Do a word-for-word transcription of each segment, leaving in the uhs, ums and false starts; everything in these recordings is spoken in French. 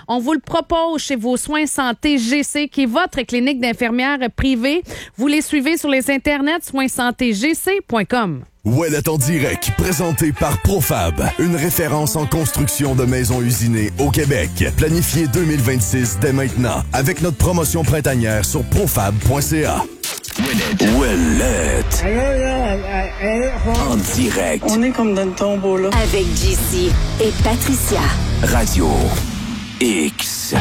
On vous le propose chez vos soins santé G C, qui est votre clinique d'infirmière privée. Vous les suivez sur les internets soins santé g c point com. Ouellet en direct, présenté par Profab, une référence en construction de maisons usinées au Québec. Planifié deux mille vingt-six dès maintenant, avec notre promotion printanière sur profab point c a. Ouellet. En direct. On est comme dans le tombeau, là. Avec J C et Patricia. Radio X.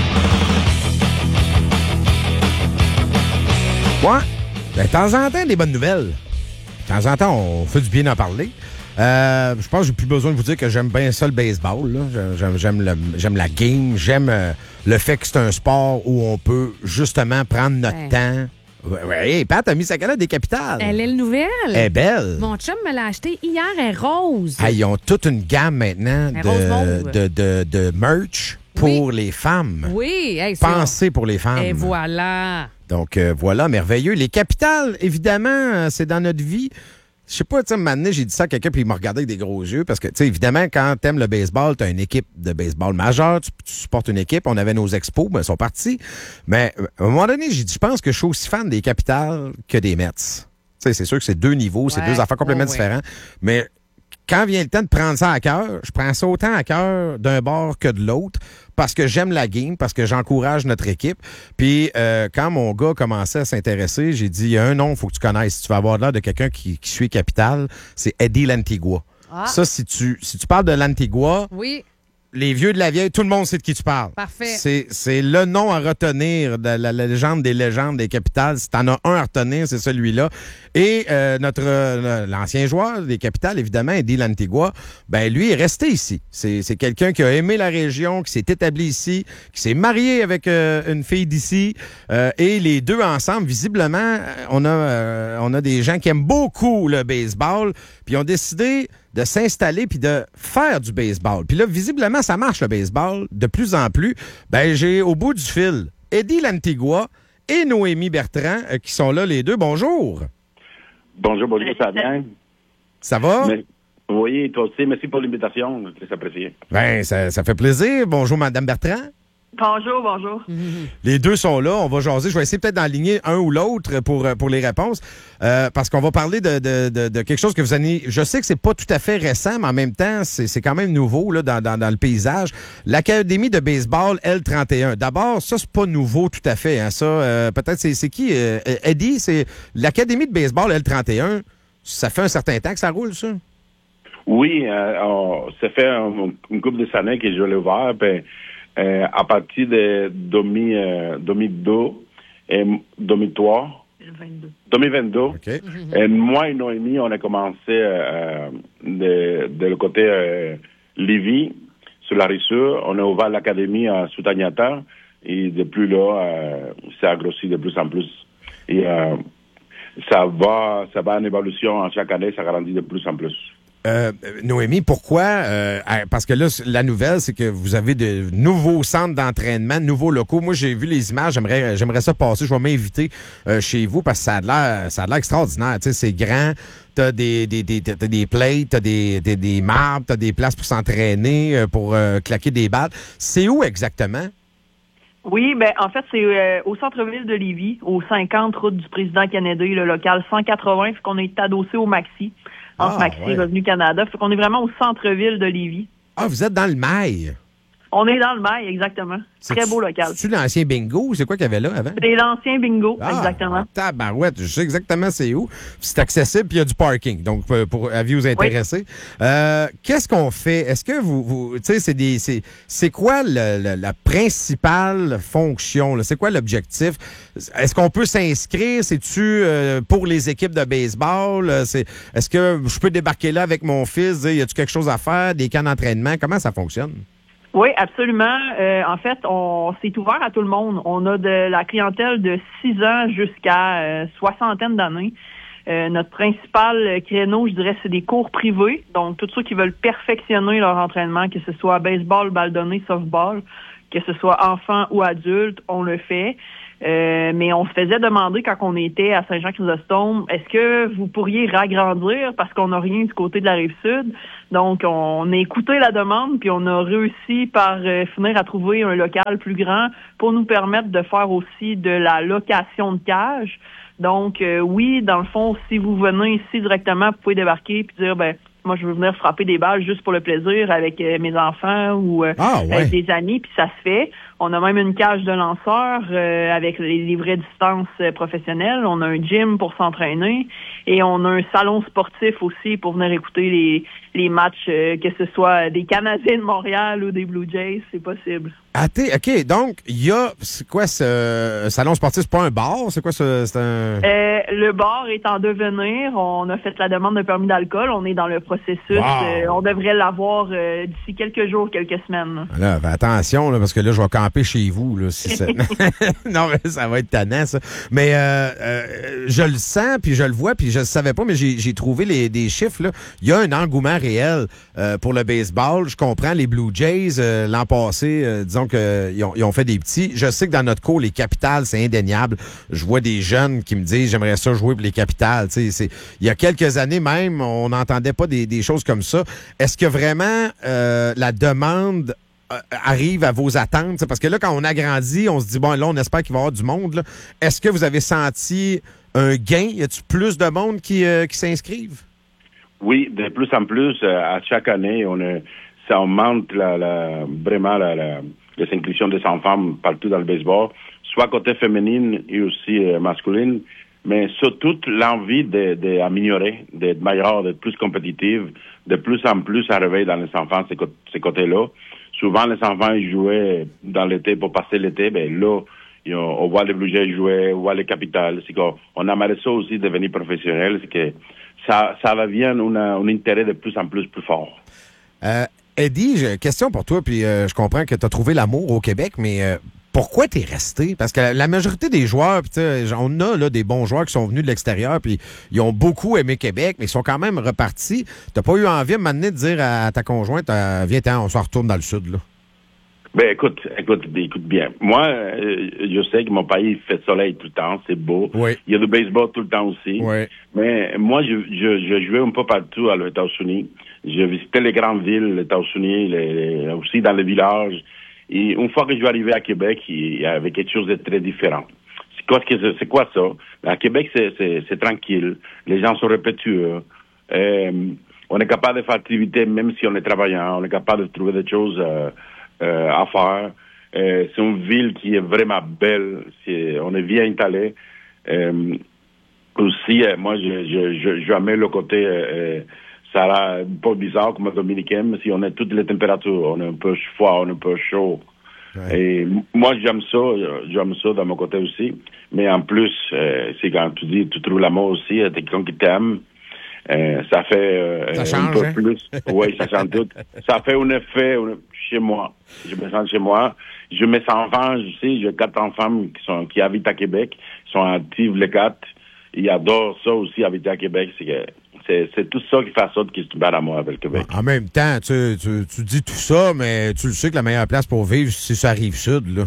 Ouais. Ben, de temps en temps, des bonnes nouvelles. De temps en temps, on fait du bien d'en parler. Euh, je pense que j'ai plus besoin de vous dire que j'aime bien ça, le baseball. Là. J'aime, j'aime, le, j'aime la game. J'aime euh, le fait que c'est un sport où on peut justement prendre notre ouais. temps. Oui, ouais, hey, Pat a mis sa calotte des capitales. Elle est nouvelle. Elle est belle. Mon chum me l'a acheté hier, elle est rose. Hey, ils ont toute une gamme maintenant de, de, de, de merch pour oui. les femmes. Oui. Hey, Pensez pour les femmes. Et voilà. Donc, euh, voilà, merveilleux. Les capitales, évidemment, euh, c'est dans notre vie. Je sais pas, tu sais, maintenant, j'ai dit ça à quelqu'un, puis il m'a regardé avec des gros yeux, parce que, tu sais, évidemment, quand t'aimes le baseball, t'as une équipe de baseball majeure, tu, tu supportes une équipe, on avait nos expos, ben, ils sont partis. Mais, à un moment donné, j'ai dit, je pense que je suis aussi fan des capitales que des Mets. Tu sais, c'est sûr que c'est deux niveaux, ouais, c'est deux affaires complètement ouais, différents. Ouais. Mais, quand vient le temps de prendre ça à cœur, je prends ça autant à cœur d'un bord que de l'autre parce que j'aime la game, parce que j'encourage notre équipe. Puis euh, quand mon gars commençait à s'intéresser, j'ai dit, il y a un nom, il faut que tu connaisses. Si tu vas avoir l'air de quelqu'un qui, qui suit Capital, c'est Eddie Lantigua. Ah. Ça, si tu, si tu parles de Lantigua... Oui. Les vieux de la vieille, tout le monde sait de qui tu parles. Parfait. C'est, c'est le nom à retenir de la, la légende des légendes des capitales. Si t'en as un à retenir, c'est celui-là. Et euh, notre euh, l'ancien joueur des capitales, évidemment, Eddie Lantigua, ben lui est resté ici. C'est, c'est quelqu'un qui a aimé la région, qui s'est établi ici, qui s'est marié avec euh, une fille d'ici. Euh, et les deux ensemble, visiblement, on a, euh, on a des gens qui aiment beaucoup le baseball, puis ont décidé de s'installer puis de faire du baseball. Puis là, visiblement, ça marche, le baseball, de plus en plus. Ben, j'ai au bout du fil Eddie Lantigua et Noémie Bertrand euh, qui sont là, les deux. Bonjour. Bonjour, bonjour, ça va bien? Ça va? Mais, oui, toi aussi. Merci pour l'invitation. C'est apprécié. Ben, ça, ça fait plaisir. Bonjour, Madame Bertrand. Bonjour, bonjour. Les deux sont là. On va jaser. Je vais essayer peut-être d'enligner un ou l'autre pour, pour les réponses. Euh, parce qu'on va parler de, de, de, de quelque chose que vous avez... Je sais que c'est pas tout à fait récent, mais en même temps, c'est, c'est quand même nouveau là, dans, dans, dans le paysage. L'Académie de baseball L trente et un. D'abord, ça, c'est pas nouveau tout à fait. Hein, ça, euh, peut-être, c'est, c'est qui? Euh, Eddie, c'est l'Académie de baseball L trente et un. Ça fait un certain temps que ça roule, ça? Oui, euh, on, ça fait un, une couple de années que je l'ai ouvert. Ben, Euh, à partir de deux mille, euh, deux mille deux et deux mille trois, deux mille vingt-deux, okay. Et moi et Noémie, on a commencé euh, de, de le côté euh, Lévis, sur la Rissure. On a ouvert l'académie à Soutagnata et depuis là, euh, ça a grossi de plus en plus. Et euh, ça va, ça va en évolution. Chaque année, ça grandit de plus en plus. Euh, Noémie, pourquoi? Euh, parce que là, la nouvelle, c'est que vous avez de nouveaux centres d'entraînement, de nouveaux locaux. Moi, j'ai vu les images, j'aimerais j'aimerais ça passer. Je vais m'inviter euh, chez vous parce que ça a l'air, ça a l'air extraordinaire. Tu sais, c'est grand, t'as des, des, des, t'as des plates, t'as des, des, des marbres, t'as des places pour s'entraîner, pour euh, claquer des balles. C'est où exactement? Oui, ben en fait, c'est euh, au centre-ville de Lévis, au cinquante route du président Kennedy, le local cent quatre-vingts, fait qu'on est adossé au Maxi. Entre ah, Maxi et ouais. Revenu Canada. Fait qu'on est vraiment au centre-ville de Lévis. Ah, vous êtes dans le Mail? On est dans le Mail, exactement. C'est Très beau local. C'est-tu l'ancien bingo? C'est quoi qu'il y avait là avant? C'est l'ancien bingo, ah, exactement. Tabarouette, je sais exactement c'est où. C'est accessible, puis il y a du parking. Donc, pour avis vous intéresser. Oui. Euh, qu'est-ce qu'on fait? Est-ce que vous... vous tu sais, c'est des... C'est, c'est quoi le, le, la principale fonction? Là? C'est quoi l'objectif? Est-ce qu'on peut s'inscrire? C'est-tu euh, pour les équipes de baseball? C'est, est-ce que je peux débarquer là avec mon fils? Dire, y a-tu quelque chose à faire? Des camps d'entraînement? Comment ça fonctionne? Oui, absolument. Euh, en fait, on c'est ouvert à tout le monde. On a de la clientèle de six ans jusqu'à euh, soixantaine d'années. Euh, notre principal créneau, je dirais, c'est des cours privés. Donc, tous ceux qui veulent perfectionner leur entraînement, que ce soit baseball, balle donnée, softball, que ce soit enfant ou adulte, on le fait. Euh, mais on se faisait demander quand on était à Saint-Jean-Chrysostome, est-ce que vous pourriez ragrandir parce qu'on n'a rien du côté de la Rive-Sud? Donc, on a écouté la demande, puis on a réussi par euh, finir à trouver un local plus grand pour nous permettre de faire aussi de la location de cage. Donc, euh, oui, dans le fond, si vous venez ici directement, vous pouvez débarquer puis dire, ben, moi, je veux venir frapper des balles juste pour le plaisir avec euh, mes enfants ou euh, ah, ouais. avec des amis, puis ça se fait. On a même une cage de lanceurs euh, avec les livrets distance euh, professionnels. On a un gym pour s'entraîner et on a un salon sportif aussi pour venir écouter les, les matchs, euh, que ce soit des Canadiens de Montréal ou des Blue Jays, c'est possible. Ah, t'es, OK, donc, il y a, c'est quoi ce salon sportif? C'est pas un bar? C'est quoi ce, c'est un... Euh, le bar est en devenir. On a fait la demande de permis d'alcool. On est dans le processus. Wow. Euh, on devrait l'avoir euh, d'ici quelques jours, quelques semaines. Là, ben attention, là, parce que là, je vais camper chez vous. Là, si ça... non, mais ça va être tannant, ça. Mais euh, euh, je le sens, puis je le vois, puis je le savais pas, mais j'ai, j'ai trouvé les, des chiffres. Là. Il y a un engouement réel euh, pour le baseball. Je comprends les Blue Jays euh, l'an passé, euh, disons qu'ils ont, ils ont fait des petits. Je sais que dans notre cours, les Capitals, c'est indéniable. Je vois des jeunes qui me disent, j'aimerais ça jouer pour les Capitals. Tu sais, c'est, il y a quelques années même, on n'entendait pas des, des choses comme ça. Est-ce que vraiment euh, la demande euh, arrive à vos attentes? T'sais, parce que là, quand on agrandit, on se dit, bon, là, on espère qu'il va y avoir du monde. Là. Est-ce que vous avez senti un gain? Y a-t-il plus de monde qui, euh, qui s'inscrivent? Oui, de plus en plus, euh, à chaque année, on a, ça augmente la, la, vraiment la, la, les inscriptions des enfants partout dans le baseball, soit côté féminine et aussi euh, masculine, mais surtout l'envie d'améliorer, de, de, d'être meilleur, d'être plus compétitive, de plus en plus arriver dans les enfants, ces, ces côtés-là. Souvent, les enfants ils jouaient dans l'été pour passer l'été, ben là, on, on voit les Blue Jays jouer, on voit les Capitals. C'est qu'on on aimerait ça aussi devenir professionnel, c'est que ça, ça va bien un intérêt de plus en plus plus fort. Euh, Eddie, j'ai une question pour toi, puis euh, je comprends que tu as trouvé l'amour au Québec, mais euh, pourquoi t'es resté? Parce que la, la majorité des joueurs, pis on a là, des bons joueurs qui sont venus de l'extérieur, puis ils ont beaucoup aimé Québec, mais ils sont quand même repartis. T'as pas eu envie, maintenant, de dire à ta conjointe, euh, viens-t'en, on se retourne dans le sud, là? Ben écoute, écoute, écoute bien. Moi, euh, je sais que mon pays fait soleil tout le temps, c'est beau. Oui. Il y a du baseball tout le temps aussi. Oui. Mais moi, je, je, je jouais un peu partout aux États-Unis. Je visitais les grandes villes, les États-Unis, les, les, aussi dans les villages. Et une fois que je suis arrivé à Québec, il y avait quelque chose de très différent. C'est quoi, c'est quoi ça? À Québec, c'est, c'est, c'est tranquille. Les gens sont répétueux. Euh, on est capable de faire activité même si on est travaillant. On est capable de trouver des choses euh, euh, à faire. Euh, c'est une ville qui est vraiment belle. C'est, on est bien installé. Euh, aussi, euh, moi, je, je, je, j'aime le côté... Euh, ça a un peu bizarre comme dominicain, mais si on a toutes les températures, on est un peu froid, on est un peu chaud. Ouais. Et moi, j'aime ça, j'aime ça de mon côté aussi. Mais en plus, euh, c'est quand tu dis, tu trouves l'amour aussi, t'es quelqu'un qui t'aime, euh, ça fait euh, ça change, un peu hein? plus. Oui, ça change tout. Ça fait un effet chez moi. Je me sens chez moi. Je mes enfants, je sais, j'ai quatre enfants qui sont qui habitent à Québec, ils sont actifs les quatre. Ils adorent ça aussi, habiter à Québec. C'est que C'est, c'est tout ça qui fait ça qui se tombe à moi avec le Québec. En même temps, tu, tu, tu dis tout ça, mais tu le sais que la meilleure place pour vivre, c'est sur la Rive-Sud, là.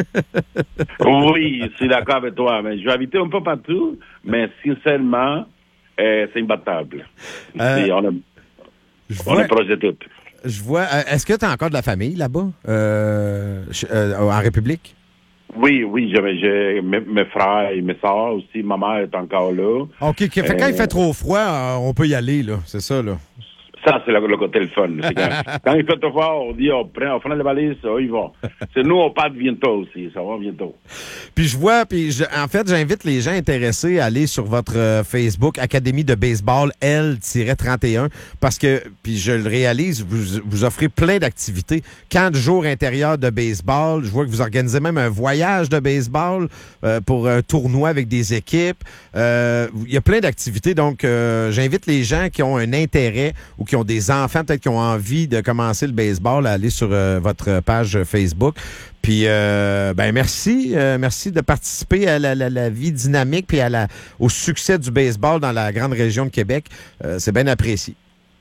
Oui, je suis d'accord avec toi. Mais je vais habiter un peu partout, mais sincèrement, euh, c'est imbattable. Euh, on est, on vois, est proche de tout. Je vois. Est-ce que tu as encore de la famille là-bas, euh, euh, en République? Oui, oui, j'ai, j'ai mes, mes frères et mes soeurs aussi. Ma mère est encore là. OK, fait, euh, quand il fait trop froid, on peut y aller, là. C'est ça, là. Ça, c'est le, le côté le fun. C'est quand, quand il fait trop froid, on dit, on prend, on prend les valises, on y va. C'est nous, on part bientôt aussi. Ça va bientôt. Puis je vois, puis je, en fait, j'invite les gens intéressés à aller sur votre euh, Facebook, Académie de baseball L trente et un, parce que, puis je le réalise, vous, vous offrez plein d'activités. Camp de jour intérieur de baseball, je vois que vous organisez même un voyage de baseball euh, pour un tournoi avec des équipes. Euh, il y a plein d'activités, donc euh, j'invite les gens qui ont un intérêt ou qui ont des enfants, peut-être qui ont envie de commencer le baseball, à aller sur euh, votre page Facebook. Puis, euh, ben merci. Euh, merci de participer à la, la, la vie dynamique puis à la, au succès du baseball dans la grande région de Québec. Euh, c'est bien apprécié.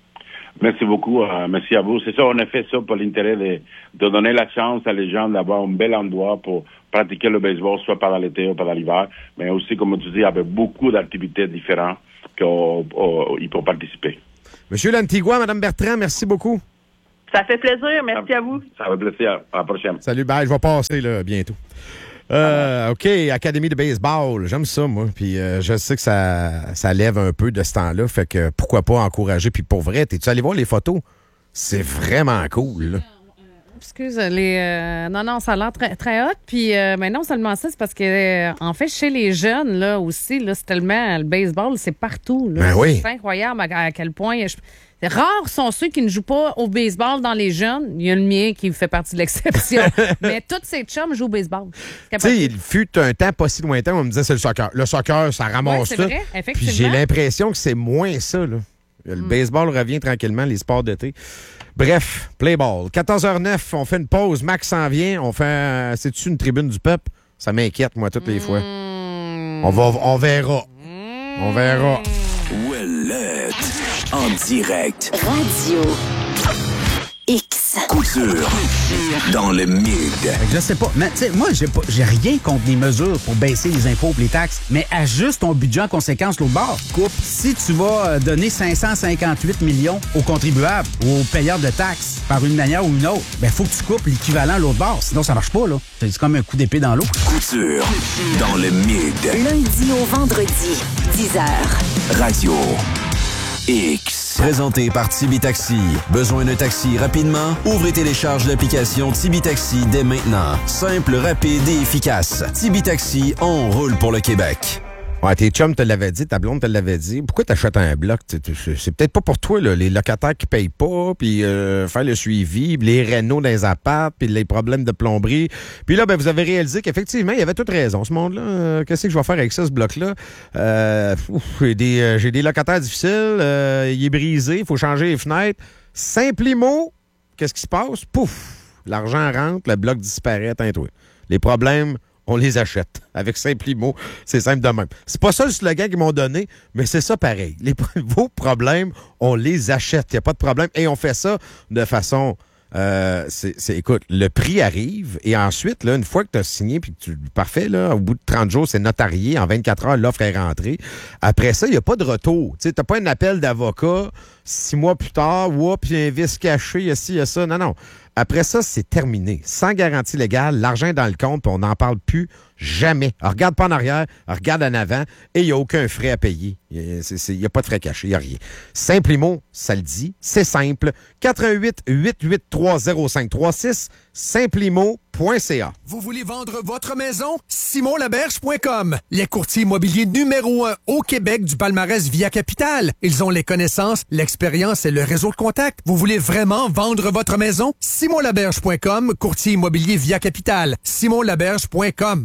Merci beaucoup. Euh, merci à vous. C'est ça, on a fait ça pour l'intérêt de, de donner la chance à les gens d'avoir un bel endroit pour pratiquer le baseball, soit pendant l'été ou pendant l'hiver, mais aussi, comme tu dis, avec beaucoup d'activités différentes qu'ils peuvent participer. Monsieur Lantigua, Mme Bertrand, merci beaucoup. Ça fait plaisir. Merci ça, à vous. Ça fait plaisir. À la prochaine. Salut, bye. Je vais passer là, bientôt. Euh, OK, Académie de baseball. J'aime ça, moi. Puis euh, je sais que ça, ça lève un peu de ce temps-là. Fait que pourquoi pas encourager. Puis pour vrai, t'es-tu allé voir les photos? C'est vraiment cool, là. Excuse, les, euh, non, non, ça a l'air très, très hot. Puis, euh, mais non seulement ça, c'est parce que, euh, en fait, chez les jeunes, là aussi, là, c'est tellement, le baseball, c'est partout. Là. Ben oui. C'est incroyable à, à quel point. Je, rares sont ceux qui ne jouent pas au baseball dans les jeunes. Il y a le mien qui fait partie de l'exception. Mais tous ces chums jouent au baseball. Tu sais, il fut un temps pas si lointain où on me disait c'est le soccer. Le soccer, ça ramasse ouais, c'est ça. vrai, effectivement. Puis j'ai l'impression que c'est moins ça, là. Le Mm. baseball revient tranquillement, les sports d'été. Bref, play ball. quatorze heures neuf, on fait une pause. Max s'en vient. On fait. Euh, c'est-tu une tribune du peuple? Ça m'inquiète, moi, toutes les fois. Mm. On va, on verra. Mm. On verra. Ouellette. En direct. Radio X. Couture. Dans le mid. Je sais pas. Mais tu sais, moi, j'ai pas, j'ai rien contre les mesures pour baisser les impôts et les taxes, mais ajuste ton budget en conséquence l'autre bord. Coupe. Si tu vas donner cinq cent cinquante-huit millions aux contribuables ou aux payeurs de taxes par une manière ou une autre, ben faut que tu coupes l'équivalent l'autre bord. Sinon, ça marche pas, là. C'est comme un coup d'épée dans l'eau. Couture. Dans le mid. Lundi au vendredi, dix heures. Radio X. Présenté par Tibi Taxi. Besoin d'un taxi rapidement? Ouvrez et télécharge l'application Tibi Taxi dès maintenant. Simple, rapide et efficace. Tibi Taxi, on roule pour le Québec. Ouais, tes chums te l'avaient dit, ta blonde te l'avait dit. Pourquoi t'achètes un bloc? C'est peut-être pas pour toi, là. Les locataires qui payent pas, puis euh, faire le suivi, les rénaux dans les apparts, puis les problèmes de plomberie. Puis là, ben, vous avez réalisé qu'effectivement, il y avait toute raison, ce monde-là. Euh, qu'est-ce que je vais faire avec ça, ce bloc-là? Euh, ouf, j'ai des, euh, j'ai des locataires difficiles, euh, il est brisé, il faut changer les fenêtres. Simplimo, qu'est-ce qui se passe? Pouf! L'argent rentre, le bloc disparaît, atteins-toi. Les problèmes, on les achète. Avec Simplimo, c'est simple de même. C'est pas ça le slogan qu'ils m'ont donné, mais c'est ça pareil. Les, vos problèmes, on les achète. Il n'y a pas de problème. Et on fait ça de façon... Euh, c'est, c'est, écoute, le prix arrive et ensuite, là, une fois que tu as signé, puis tu, parfait, là, au bout de trente jours, c'est notarié. En vingt-quatre heures, l'offre est rentrée. Après ça, il n'y a pas de retour. Tu n'as pas un appel d'avocat six mois plus tard, oups, puis un vice caché, il y a ci, il y a ça. Non, non. Après ça, c'est terminé. Sans garantie légale, l'argent est dans le compte, puis on n'en parle plus jamais. Alors, regarde pas en arrière, regarde en avant, et il n'y a aucun frais à payer. Il n'y a pas de frais cachés, il n'y a rien. Simplimo, ça le dit, c'est simple. quatre un huit, huit huit trois, zéro cinq trois six, simplimo point c a. Vous voulez vendre votre maison? simon laberge point com. Les courtiers immobiliers numéro un au Québec du palmarès Via Capital. Ils ont les connaissances, l'expérience et le réseau de contacts. Vous voulez vraiment vendre votre maison? simon laberge point com, courtier immobilier Via Capital. simon laberge point com.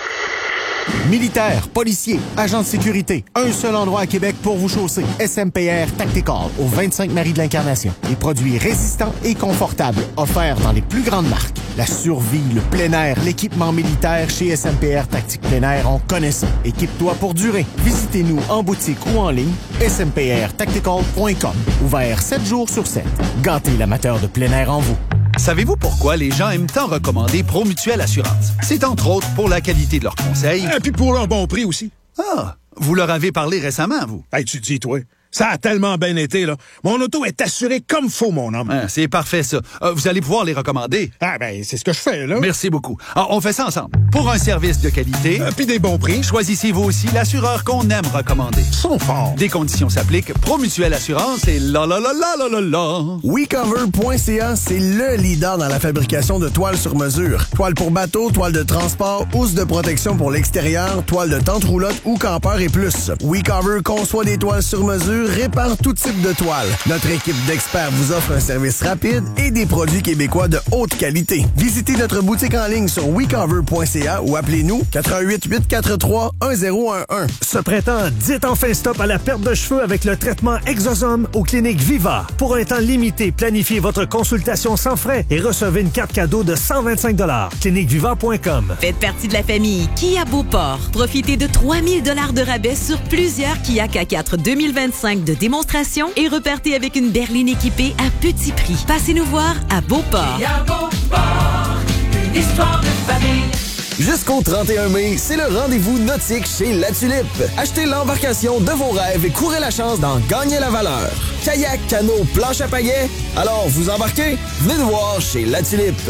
Militaires, policiers, agents de sécurité, un seul endroit à Québec pour vous chausser. S M P R Tactical, au vingt-cinq Marie de l'Incarnation. Des produits résistants et confortables, offerts dans les plus grandes marques. La survie, le plein air, l'équipement militaire chez S M P R Tactique Plein Air, on connaît ça. Équipe-toi pour durer. Visitez-nous en boutique ou en ligne, s m p r tactical point com. Ouvert sept jours sur sept. Gâtez l'amateur de plein air en vous. Savez-vous pourquoi les gens aiment tant recommander Promutuelle Assurance? C'est entre autres pour la qualité de leurs conseils. Et puis pour leur bon prix aussi. Ah, vous leur avez parlé récemment, vous? Hey, tu dis, toi. Ça a tellement bien été, là. Mon auto est assurée comme faut, mon homme. Ah, c'est parfait, ça. Euh, vous allez pouvoir les recommander. Ah, ben, c'est ce que je fais, là. Merci beaucoup. Alors, on fait ça ensemble. Pour un service de qualité... Euh, Puis des bons prix. Choisissez-vous aussi l'assureur qu'on aime recommander. Ils sont forts. Des conditions s'appliquent. Promutuelle Assurance et la la la la la la la. we cover point c a, c'est le leader dans la fabrication de toiles sur mesure. Toiles pour bateau, toiles de transport, housse de protection pour l'extérieur, toiles de tente roulotte ou campeur et plus. WeCover conçoit des toiles sur mesure, répare tout type de toile. Notre équipe d'experts vous offre un service rapide et des produits québécois de haute qualité. Visitez notre boutique en ligne sur we cover point c a ou appelez-nous quatre un huit, huit quatre trois, un zéro un un. Ce printemps, dites enfin stop à la perte de cheveux avec le traitement Exosome aux cliniques Viva. Pour un temps limité, planifiez votre consultation sans frais et recevez une carte cadeau de cent vingt-cinq dollars. clinique viva point com. Faites partie de la famille Kia Beauport. Profitez de trois mille dollars de rabais sur plusieurs Kia K quatre deux mille vingt-cinq cinq de démonstration et repartez avec une berline équipée à petit prix. Passez nous voir à Beauport. Et à Beauport, une histoire de famille. Jusqu'au trente et un mai, c'est le rendez-vous nautique chez La Tulipe. Achetez l'embarcation de vos rêves et courez la chance d'en gagner la valeur. Kayak, canot, planche à pagaie. Alors, vous embarquez? Venez nous voir chez La Tulipe.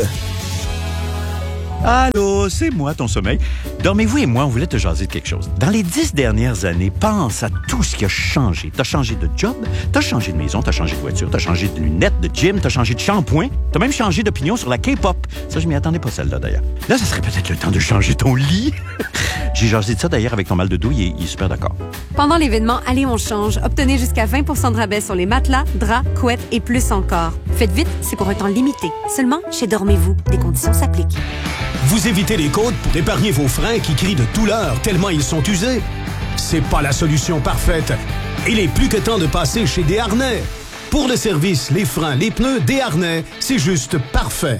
Allô, c'est moi, ton sommeil. Dormez-vous et moi, on voulait te jaser de quelque chose. Dans les dix dernières années, pense à tout ce qui a changé. T'as changé de job, t'as changé de maison, t'as changé de voiture, t'as changé de lunettes, de gym, t'as changé de shampoing, t'as même changé d'opinion sur la K-pop. Ça, je m'y attendais pas, celle-là, d'ailleurs. Là, ça serait peut-être le temps de changer ton lit. J'ai jasé de ça, d'ailleurs, avec ton mal de dos, il est, il est super d'accord. Pendant l'événement Allez, on change, obtenez jusqu'à vingt pour cent de rabais sur les matelas, draps, couettes et plus encore. Faites vite, c'est pour un temps limité. Seulement chez Dormez-vous. Des conditions s'appliquent. Vous évitez les côtes pour épargner vos freins qui crient de douleur tellement ils sont usés? C'est pas la solution parfaite. Il est plus que temps de passer chez Desharnais. Pour le service, les freins, les pneus, Desharnais, c'est juste parfait.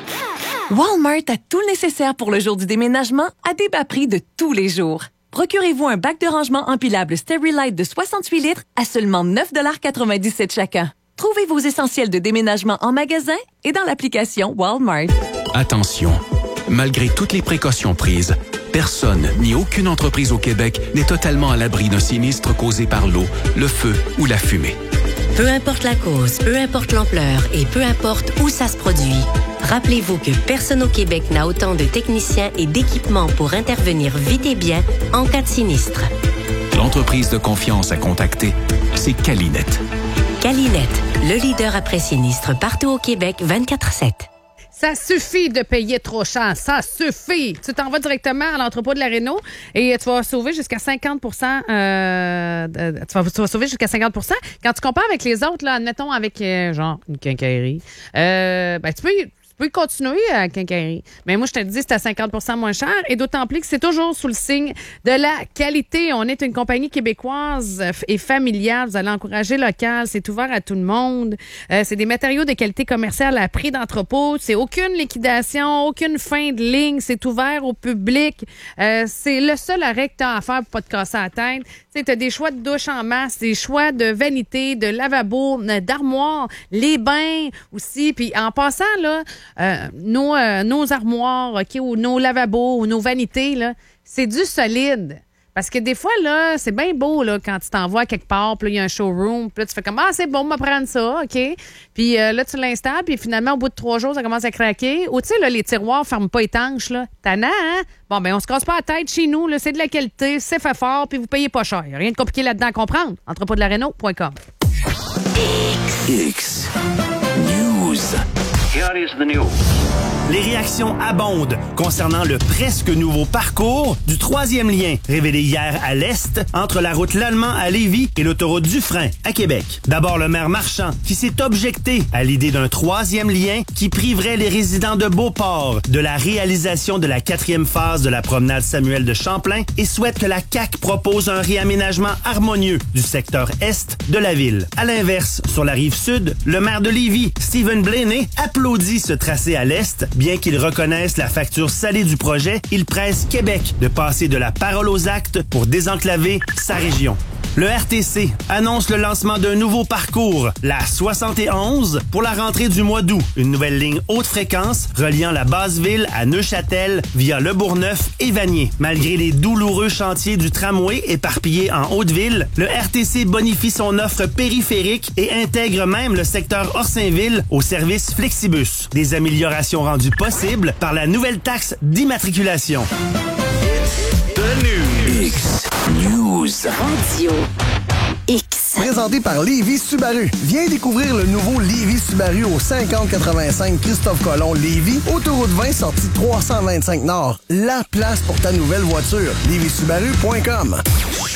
Walmart a tout le nécessaire pour le jour du déménagement à des bas prix de tous les jours. Procurez-vous un bac de rangement empilable Sterilite de soixante-huit litres à seulement neuf virgule quatre-vingt-dix-sept chacun. Trouvez vos essentiels de déménagement en magasin et dans l'application Walmart. Attention, malgré toutes les précautions prises, personne ni aucune entreprise au Québec n'est totalement à l'abri d'un sinistre causé par l'eau, le feu ou la fumée. Peu importe la cause, peu importe l'ampleur et peu importe où ça se produit, rappelez-vous que personne au Québec n'a autant de techniciens et d'équipements pour intervenir vite et bien en cas de sinistre. L'entreprise de confiance à contacter, c'est Calinet. Calinet, le leader après sinistre partout au Québec vingt-quatre sept. Ça suffit de payer trop cher. Ça suffit. Tu t'en vas directement à l'entrepôt de la Réno et tu vas sauver jusqu'à cinquante pour cent. Euh, tu, vas, tu vas sauver jusqu'à cinquante pour cent. Quand tu compares avec les autres, là, admettons avec euh, genre une quincaillerie, euh, ben, tu peux... Tu peux continuer à quincaillerie. Mais moi, je te dis, c'est à cinquante pour cent moins cher et d'autant plus que c'est toujours sous le signe de la qualité. On est une compagnie québécoise et familiale. Vous allez encourager local. C'est ouvert à tout le monde. Euh, c'est des matériaux de qualité commerciale à prix d'entrepôt. C'est aucune liquidation, aucune fin de ligne. C'est ouvert au public. Euh, c'est le seul arrêt que tu as à faire pour pas te casser la tête. Tu as des choix de douche en masse, des choix de vanité, de lavabo, d'armoire, les bains aussi. Puis en passant, là, Euh, nos, euh, nos armoires, OK, ou nos lavabos, ou nos vanités, là, c'est du solide. Parce que des fois, là, c'est bien beau, là, quand tu t'envoies quelque part, puis là, il y a un showroom, puis là, tu fais comme, ah, c'est bon, on va prendre ça, OK? Puis euh, là, tu l'installes, puis finalement, au bout de trois jours, ça commence à craquer. Ou, tu sais, là, les tiroirs ne ferment pas étanches, là. Tannant, hein? Bon, ben, on se casse pas la tête chez nous, là, c'est de la qualité, c'est fait fort, puis vous payez pas cher. Rien de compliqué là-dedans à comprendre. entrepôt de la Réno point com. X News. Here is the news. Les réactions abondent concernant le presque nouveau parcours du troisième lien révélé hier à l'Est entre la route Lallemand à Lévis et l'autoroute Dufresne à Québec. D'abord, le maire Marchand qui s'est objecté à l'idée d'un troisième lien qui priverait les résidents de Beauport de la réalisation de la quatrième phase de la promenade Samuel de Champlain et souhaite que la C A Q propose un réaménagement harmonieux du secteur Est de la ville. À l'inverse, sur la rive sud, le maire de Lévis, Stephen Blaney, applaudit ce tracé à l'Est. Bien qu'il reconnaisse la facture salée du projet, il presse Québec de passer de la parole aux actes pour désenclaver sa région. Le R T C annonce le lancement d'un nouveau parcours, la soixante et onze, pour la rentrée du mois d'août. Une nouvelle ligne haute fréquence reliant la Basse-Ville à Neuchâtel via Le Bourgneuf et Vanier. Malgré les douloureux chantiers du tramway éparpillés en Haute-Ville, le R T C bonifie son offre périphérique et intègre même le secteur Orsainville au service Flexibus. Des améliorations rendues possibles par la nouvelle taxe d'immatriculation. X News. Radio X. Présenté par Lévis Subaru. Viens découvrir le nouveau Lévis Subaru au cinquante quatre-vingt-cinq Christophe Colomb Lévis, autoroute vingt sortie trois cent vingt-cinq Nord. La place pour ta nouvelle voiture. Lévis Subaru point com.